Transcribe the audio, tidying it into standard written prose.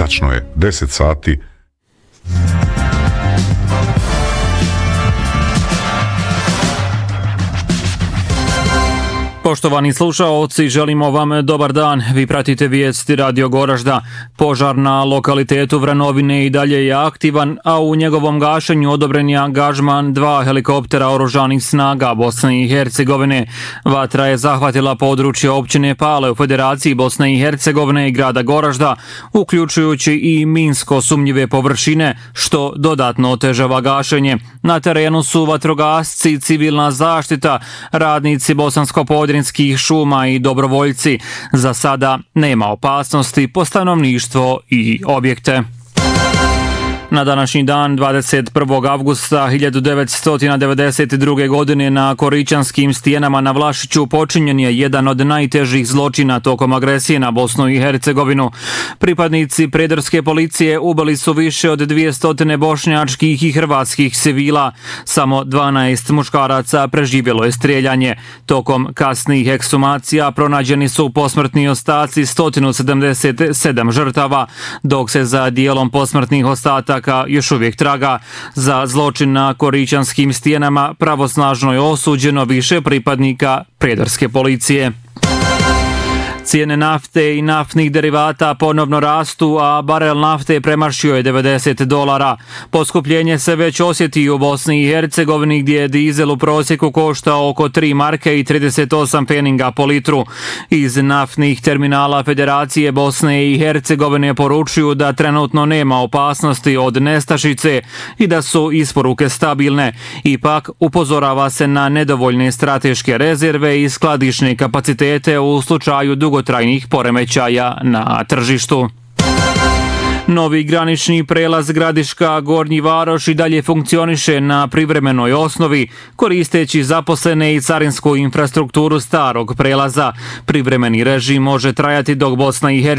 Tačno je 10 sati. Poštovani slušaoci, želimo vam dobar dan. Vi pratite vijesti Radio Goražda. Požar na lokalitetu Vranovine i dalje je aktivan, a u njegovom gašenju odobren je angažman 2 helikoptera oružanih snaga Bosne i Hercegovine. Vatra je zahvatila područje općine Pale u Federaciji Bosne i Hercegovine i grada Goražda, uključujući i minsko sumnjive površine, što dodatno otežava gašenje. Na terenu su vatrogasci, civilna zaštita, radnici bosansko-podrinskih šuma i dobrovoljci. Za sada nema opasnosti po stanovništvo i objekte. Na današnji dan, 21. avgusta 1992. godine na Koričanskim stijenama na Vlašiću počinjen je jedan od najtežih zločina tokom agresije na Bosnu i Hercegovinu. Pripadnici prijedorske policije ubili su više od 200 bošnjačkih i hrvatskih civila. Samo 12 muškaraca preživjelo je strijeljanje. Tokom kasnih ekshumacija pronađeni su posmrtni ostaci 177 žrtava, dok se za dijelom posmrtnih ostataka još uvijek traga. Za zločin na Koričanskim stijenama pravosnažno je osuđeno više pripadnika prijedorske policije. Cijene nafte i naftnih derivata ponovno rastu, a barel nafte premašio je $90. Poskupljenje se već osjeti u Bosni i Hercegovini, gdje je dizel u prosjeku koštao oko 3 marke i 38 pfeninga po litru. Iz naftnih terminala Federacije Bosne i Hercegovine poručuju da trenutno nema opasnosti od nestašice i da su isporuke stabilne. Ipak upozorava se na nedovoljne strateške rezerve i skladišne kapacitete u slučaju dugotrajnih poremećaja na tržištu. Novi granični prelaz Gradiška Gornji Varoš i dalje funkcioniše na privremenoj osnovi, koristeći zaposlene i carinsku infrastrukturu starog prelaza. Privremeni režim može trajati dok Bosna i Hercegovina